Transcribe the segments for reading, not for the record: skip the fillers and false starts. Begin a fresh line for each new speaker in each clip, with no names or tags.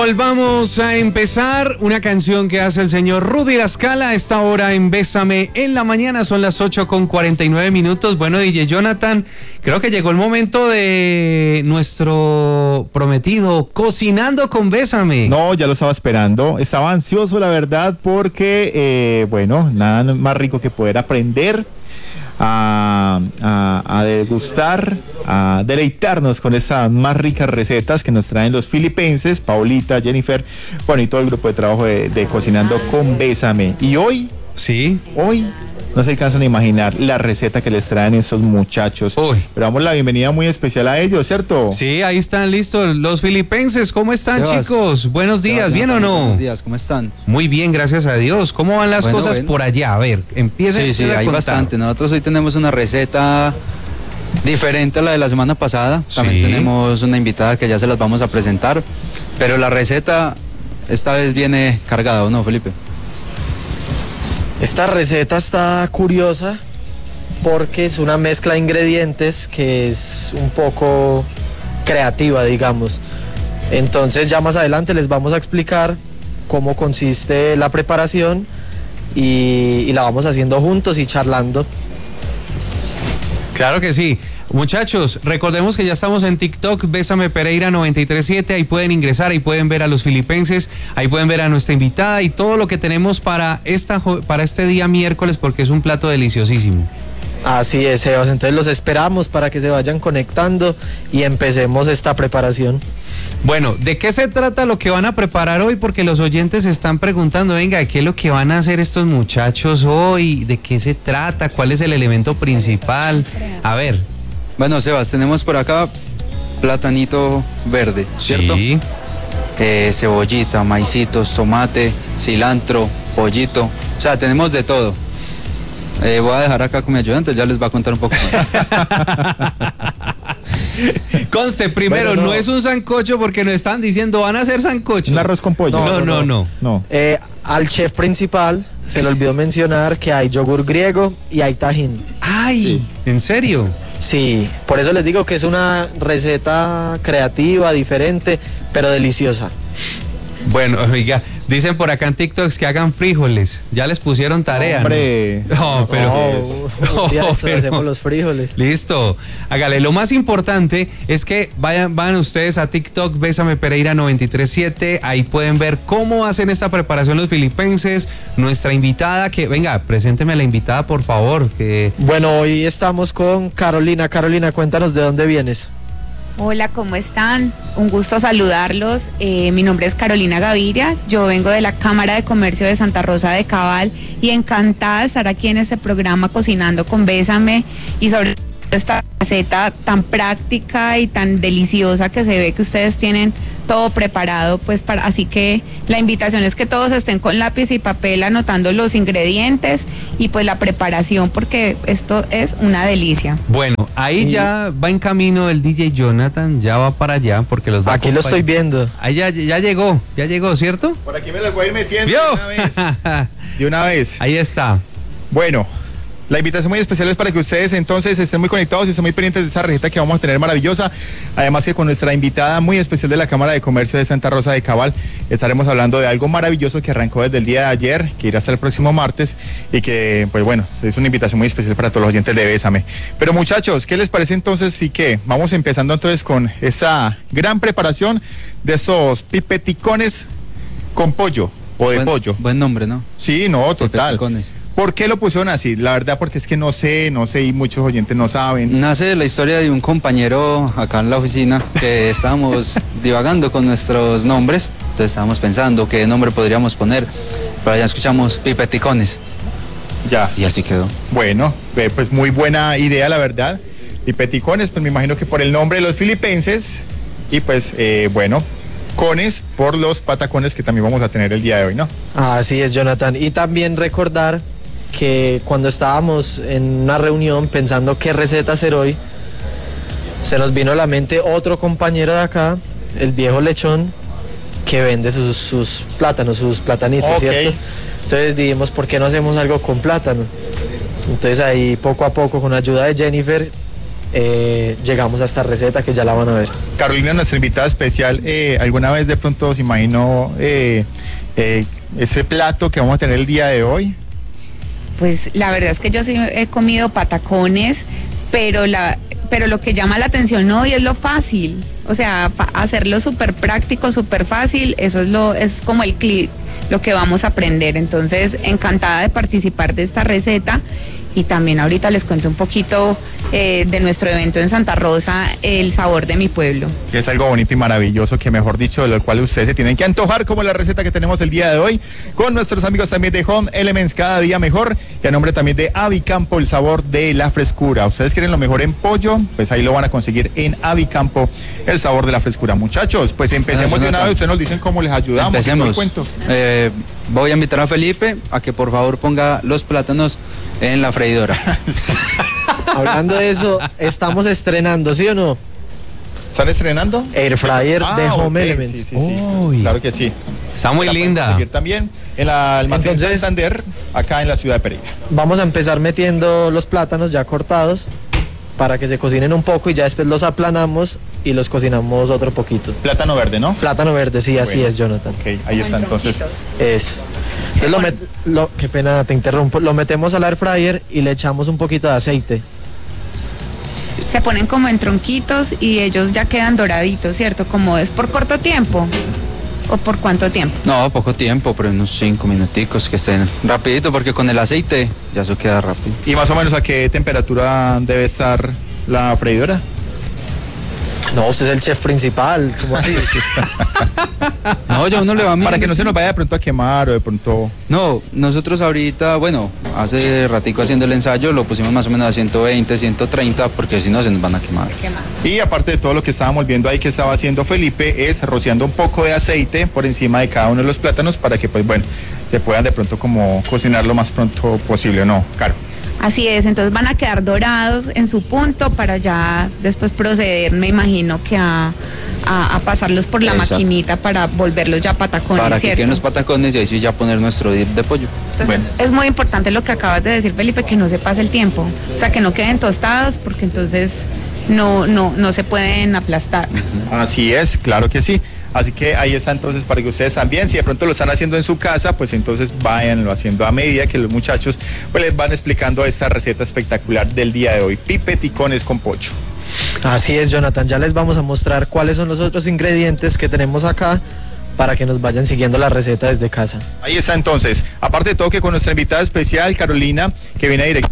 Vamos a empezar una canción que hace el señor Rudy La Scala a esta hora en Bésame en la mañana, son las 8:49. Bueno, DJ Jonathan, creo que llegó el momento de nuestro prometido Cocinando con Bésame.
No, ya lo estaba esperando, estaba ansioso la verdad porque, nada más rico que poder aprender a degustar, a deleitarnos con estas más ricas recetas que nos traen los filipenses, Paulita, Jennifer, y todo el grupo de trabajo de Cocinando con Bésame. Y hoy no se alcanzan a imaginar la receta que les traen estos muchachos. Pero damos la bienvenida muy especial a ellos, ¿cierto?
Sí, ahí están listos los filipenses. ¿Cómo están, chicos? Buenos días, ¿bien o no?
Buenos días, ¿cómo están?
Muy bien, gracias a Dios. ¿Cómo van las cosas por allá? A ver, empiecen.
Sí, hay bastante. Nosotros hoy tenemos una receta diferente a la de la semana pasada. También tenemos una invitada que ya se las vamos a presentar. Pero la receta esta vez viene cargada, ¿o no, Felipe?
Esta receta está curiosa porque es una mezcla de ingredientes que es un poco creativa, digamos. Entonces ya más adelante les vamos a explicar cómo consiste la preparación y la vamos haciendo juntos y charlando.
Claro que sí. Muchachos, recordemos que ya estamos en TikTok, Bésame Pereira 937, ahí pueden ingresar, ahí pueden ver a los filipenses, ahí pueden ver a nuestra invitada y todo lo que tenemos para este día miércoles, porque es un plato deliciosísimo.
Así es, Sebas, entonces los esperamos para que se vayan conectando y empecemos esta preparación.
Bueno, ¿de qué se trata lo que van a preparar hoy? Porque los oyentes se están preguntando, venga, ¿qué es lo que van a hacer estos muchachos hoy? ¿De qué se trata? ¿Cuál es el elemento principal? A ver.
Bueno, Sebas, tenemos por acá platanito verde, ¿cierto?
Sí.
Cebollita, maicitos, tomate, cilantro, pollito. O sea, tenemos de todo. Voy a dejar acá con mi ayudante, ya les va a contar un poco más.
Conste, primero, no es un sancocho porque nos están diciendo, van a hacer sancocho.
Un arroz con pollo.
No.
Al chef principal se le olvidó mencionar que hay yogur griego y hay tajín.
¡Ay! Sí. ¿En serio?
Sí, por eso les digo que es una receta creativa, diferente, pero deliciosa.
Bueno, oiga, dicen por acá en TikToks que hagan frijoles. Ya les pusieron tarea.
¡Hombre!
No,
hacemos los frijoles.
Listo. Hágale. Lo más importante es que vayan ustedes a TikTok, Bésame Pereira 937. Ahí pueden ver cómo hacen esta preparación los filipenses. Nuestra invitada, venga, presénteme a la invitada, por favor.
Bueno, hoy estamos con Carolina. Carolina, cuéntanos de dónde vienes.
Hola, ¿cómo están? Un gusto saludarlos. Mi nombre es Carolina Gaviria, yo vengo de la Cámara de Comercio de Santa Rosa de Cabal y encantada de estar aquí en este programa Cocinando con Bésame y sobre esta receta tan práctica y tan deliciosa que se ve que ustedes tienen todo preparado, pues así que la invitación es que todos estén con lápiz y papel anotando los ingredientes y pues la preparación, porque esto es una delicia.
Bueno, ahí ya va en camino el DJ Jonathan, ya va para allá porque los va
aquí lo estoy viendo.
Ahí ya llegó, ¿cierto?
Por aquí me los voy a ir metiendo de una vez.
Ahí está.
Bueno, la invitación muy especial es para que ustedes entonces estén muy conectados y estén muy pendientes de esa receta que vamos a tener maravillosa. Además que con nuestra invitada muy especial de la Cámara de Comercio de Santa Rosa de Cabal estaremos hablando de algo maravilloso que arrancó desde el día de ayer, que irá hasta el próximo martes y que, es una invitación muy especial para todos los oyentes de Bésame. Pero muchachos, ¿qué les parece entonces? Sí que vamos empezando entonces con esa gran preparación de estos pipeticones con pollo o de pollo.
Buen nombre, ¿no?
Sí, no, total.
Pipeticones.
¿Por qué lo pusieron así? La verdad, porque es que no sé y muchos oyentes no saben.
Nace la historia de un compañero acá en la oficina que estábamos divagando con nuestros nombres. Entonces estábamos pensando qué nombre podríamos poner. Pero ya escuchamos pipeticones.
Ya.
Y así quedó.
Bueno, pues muy buena idea, la verdad. Pipeticones, pues me imagino que por el nombre de los filipenses. Y pues, cones por los patacones que también vamos a tener el día de hoy, ¿no?
Así es, Jonathan. Y también recordar que cuando estábamos en una reunión pensando qué receta hacer hoy, se nos vino a la mente otro compañero de acá, el viejo lechón, que vende sus plátanos, sus platanitos, ¿cierto? Entonces dijimos, ¿por qué no hacemos algo con plátano? Entonces ahí poco a poco, con ayuda de Jennifer, llegamos a esta receta que ya la van a ver.
Carolina, nuestra invitada especial, ¿alguna vez de pronto se imaginó ese plato que vamos a tener el día de hoy?
Pues la verdad es que yo sí he comido patacones, pero lo que llama la atención hoy es lo fácil. O sea, hacerlo súper práctico, súper fácil, eso es como el clic, lo que vamos a aprender. Entonces, encantada de participar de esta receta. Y también ahorita les cuento un poquito de nuestro evento en Santa Rosa, el sabor de mi pueblo.
Que es algo bonito y maravilloso, que mejor dicho, de lo cual ustedes se tienen que antojar, como la receta que tenemos el día de hoy, con nuestros amigos también de Home Elements, cada día mejor, y a nombre también de Avicampo, el sabor de la frescura. Ustedes quieren lo mejor en pollo, pues ahí lo van a conseguir en Avicampo, el sabor de la frescura. Muchachos, pues empecemos de una vez, ustedes nos dicen cómo les ayudamos.
Empecemos. Voy a invitar a Felipe a que por favor ponga los plátanos en la freidora.
Hablando de eso, estamos estrenando, ¿sí o no?
¿Están estrenando?
Air fryer de Home
okay.
Elements.
Sí. Claro que sí.
Está muy linda.
Seguir también en la almacén
Entonces,
Santander, acá en la ciudad de Pereira.
Vamos a empezar metiendo los plátanos ya cortados para que se cocinen un poco y ya después los aplanamos y los cocinamos otro poquito.
Plátano verde, ¿no?
Plátano verde, sí, así
Bueno.
es, Jonathan.
Ok, ahí está entonces.
Eso. Entonces qué pena, te interrumpo. Lo metemos al air fryer y le echamos un poquito de aceite.
Se ponen como en tronquitos y ellos ya quedan doraditos, ¿cierto? Como es por corto tiempo. ¿O por cuánto tiempo?
No, poco tiempo, pero unos 5 minuticos que estén rapidito, porque con el aceite ya eso queda rápido.
¿Y más o menos a qué temperatura debe estar la freidora?
No, usted es el chef principal, ¿cómo así?
No, ya uno le va a
Para que no se nos vaya de pronto a quemar o de pronto...
No, nosotros ahorita, bueno, hace ratico haciendo el ensayo lo pusimos más o menos a 120, 130, porque si no se nos van a quemar.
Y aparte de todo lo que estábamos viendo ahí que estaba haciendo Felipe, es rociando un poco de aceite por encima de cada uno de los plátanos para que, pues bueno, se puedan de pronto como cocinar lo más pronto posible, ¿no? Claro.
Así es, entonces van a quedar dorados en su punto para ya después proceder, me imagino que a pasarlos por la
Exacto.
maquinita para volverlos ya patacones,
Para que
¿cierto?
queden los patacones y ahí sí ya poner nuestro dip de pollo.
Entonces
Bueno.
es muy importante lo que acabas de decir, Felipe, que no se pase el tiempo, o sea, que no queden tostados porque entonces no se pueden aplastar.
Así es, claro que sí. Así que ahí está entonces para que ustedes también, si de pronto lo están haciendo en su casa, pues entonces váyanlo haciendo a medida que los muchachos pues les van explicando esta receta espectacular del día de hoy, pipeticones con pollo.
Así es, Jonathan. Ya les vamos a mostrar cuáles son los otros ingredientes que tenemos acá para que nos vayan siguiendo la receta desde casa.
Ahí está entonces, aparte de todo que con nuestra invitada especial, Carolina, que viene directo.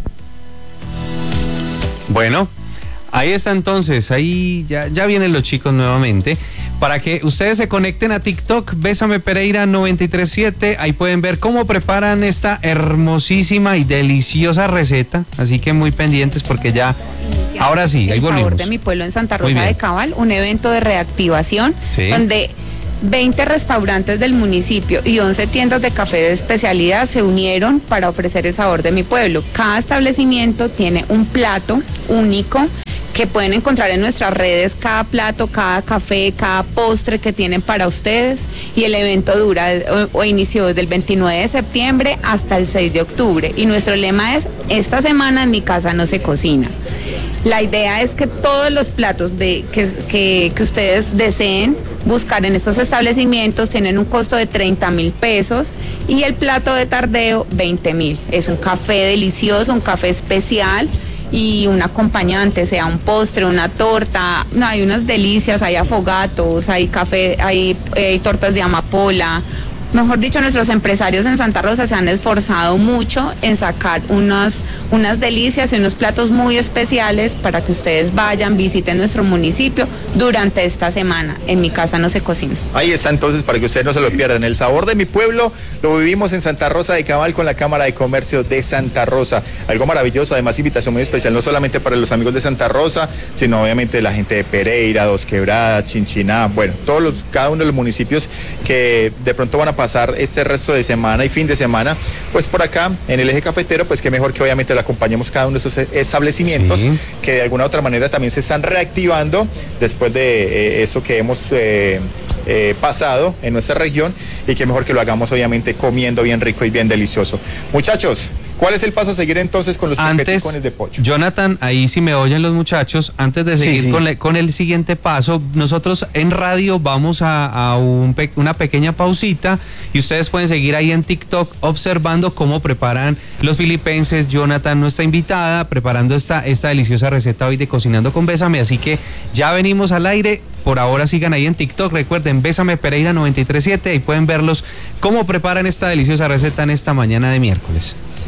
Bueno, ahí está entonces, ahí ya vienen los chicos nuevamente. Para que ustedes se conecten a TikTok, Bésame Pereira 937, ahí pueden ver cómo preparan esta hermosísima y deliciosa receta. Así que muy pendientes porque ya, ahora sí, ahí
El
volvimos.
sabor de mi pueblo en Santa
Muy
Rosa
bien.
de Cabal, un evento de reactivación
Sí.
donde 20 restaurantes del municipio y 11 tiendas de café de especialidad se unieron para ofrecer el sabor de mi pueblo. Cada establecimiento tiene un plato único que pueden encontrar en nuestras redes, cada plato, cada café, cada postre que tienen para ustedes, y el evento dura o inició desde el 29 de septiembre hasta el 6 de octubre y nuestro lema es: esta semana en mi casa no se cocina. La idea es que todos los platos que ustedes deseen buscar en estos establecimientos tienen un costo de 30.000 pesos y el plato de tardeo 20.000. Es un café delicioso, un café especial y un acompañante, sea un postre, una torta. No, hay unas delicias, hay afogatos, hay café, hay tortas de amapola. Mejor dicho, nuestros empresarios en Santa Rosa se han esforzado mucho en sacar unas delicias y unos platos muy especiales para que ustedes vayan, visiten nuestro municipio durante esta semana. En mi casa no se cocina.
Ahí está entonces para que ustedes no se lo pierdan. El sabor de mi pueblo lo vivimos en Santa Rosa de Cabal con la Cámara de Comercio de Santa Rosa. Algo maravilloso, además invitación muy especial, no solamente para los amigos de Santa Rosa, sino obviamente la gente de Pereira, Dos Quebradas, Chinchiná, bueno, cada uno de los municipios que de pronto van a pasar este resto de semana y fin de semana, pues por acá en el eje cafetero, pues qué mejor que obviamente lo acompañemos cada uno de esos establecimientos, sí, que de alguna u otra manera también se están reactivando después de eso que hemos pasado en nuestra región, y que mejor que lo hagamos obviamente comiendo bien rico y bien delicioso. Muchachos, ¿Cuál es el paso a seguir entonces con los pequeños de pollo?
Jonathan, ahí si me oyen los muchachos, antes de seguir
Sí.
con el siguiente paso, nosotros en radio vamos a una pequeña pausita y ustedes pueden seguir ahí en TikTok observando cómo preparan los filipenses. Jonathan, nuestra invitada, preparando esta deliciosa receta hoy de Cocinando con Bésame, así que ya venimos al aire. Por ahora sigan ahí en TikTok, recuerden, Bésame Pereira 93.7, ahí pueden verlos cómo preparan esta deliciosa receta en esta mañana de miércoles.